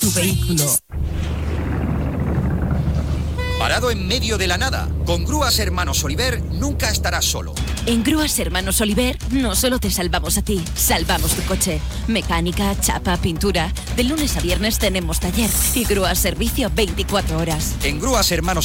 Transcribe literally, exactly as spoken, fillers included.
tu vehículo. Parado en medio de la nada, con Grúas Hermanos Oliver nunca estarás solo. En Grúas Hermanos Oliver no solo te salvamos a ti, salvamos tu coche. Mecánica, chapa, pintura. De lunes a viernes tenemos taller y grúas servicio veinticuatro horas. En Grúas Hermanos